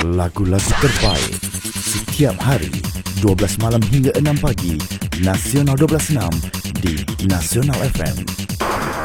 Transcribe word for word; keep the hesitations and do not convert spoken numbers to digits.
lagu-lagu terbaik setiap hari dua belas malam hingga enam pagi, Nasional dua belas enam di Nasional F M.